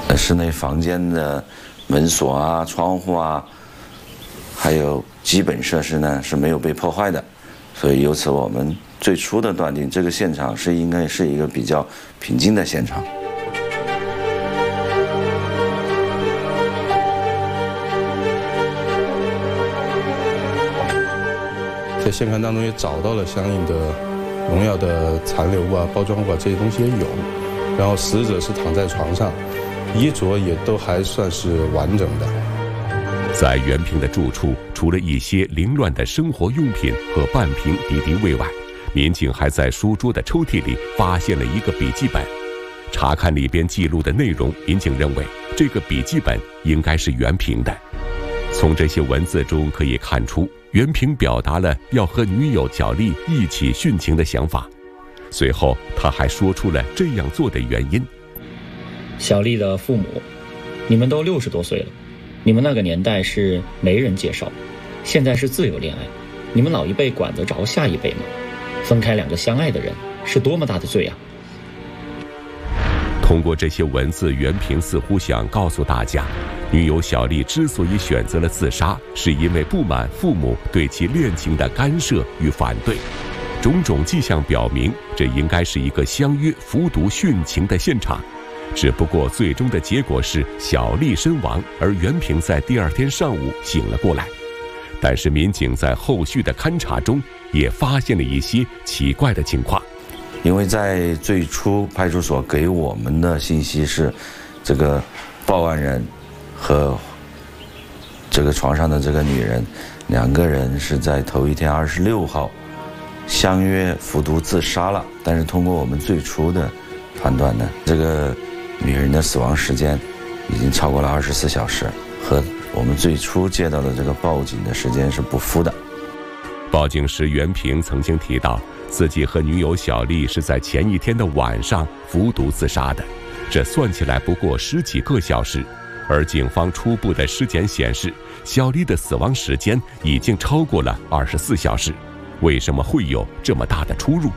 室内房间的门锁啊、窗户啊，还有基本设施呢是没有被破坏的，所以由此我们最初的断定，这个现场应该是一个比较平静的现场。 在现勘当中也找到了相应的农药的残留物啊、包装物啊这些东西也有，然后死者是躺在床上，衣着也都还算是完整的。 在袁平的住处，除了一些凌乱的生活用品和半瓶敌敌畏外，民警还在书桌的抽屉里发现了一个笔记本。查看里边记录的内容，民警认为这个笔记本应该是袁平的。从这些文字中可以看出，袁平表达了要和女友小丽一起殉情的想法。随后他还说出了这样做的原因。 小丽的父母，你们都60多岁了，你们那个年代是媒人介绍，现在是自由恋爱，你们老一辈管得着下一辈吗？分开2个相爱的人是多么大的罪啊！ 通过这些文字，袁平似乎想告诉大家，女友小丽之所以选择了自杀，是因为不满父母对其恋情的干涉与反对。种种迹象表明，这应该是一个相约服毒殉情的现场。只不过最终的结果是小丽身亡，而袁平在第2天上午醒了过来。但是民警在后续的勘查中也发现了一些奇怪的情况。 因为在最初派出所给我们的信息是，这个报案人和这个床上的这个女人2个人是在头一天26号相约服毒自杀了，但是通过我们最初的判断呢，这个女人的死亡时间已经超过了24小时，和我们最初接到的这个报警的时间是不符的。 报警时，袁平曾经提到自己和女友小丽是在前一天的晚上服毒自杀的，这算起来不过10几个小时，而警方初步的尸检显示，小丽的死亡时间已经超过了24小时。为什么会有这么大的出入？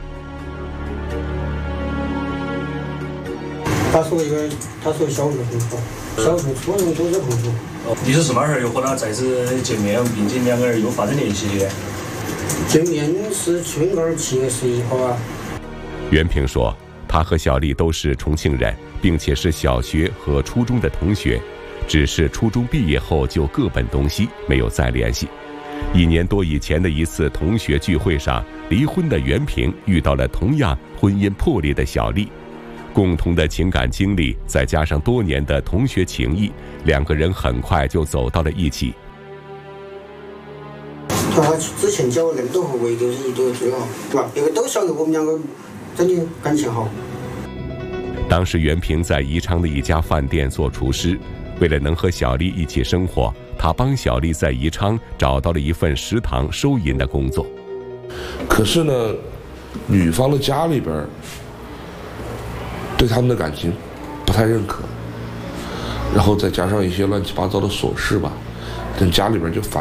他说小月很好，小月初中都是朋友。 你是什么时候又和他再次见面，并且2个人又发生联系的？ 见面是去年7月11号啊。 袁平说，他和小丽都是重庆人，并且是小学和初中的同学，只是初中毕业后就各奔东西，没有再联系。1年多以前的一次同学聚会上，离婚的袁平遇到了同样婚姻破裂的小丽，共同的情感经历再加上多年的同学情谊，2个人很快就走到了一起。 他之前交的都和唯独是一对最好，对吧？别个都晓得我们2个真的感情好。 当时袁平在宜昌的一家饭店做厨师，为了能和小丽一起生活，他帮小丽在宜昌找到了一份食堂收银的工作。 可是呢，女方的家里边对他们的感情不太认可，然后再加上一些乱七八糟的琐事吧，跟家里边就反